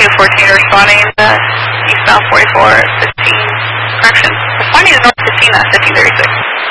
214 responding eastbound 44 15. Correction. Responding to North 15 at 1536.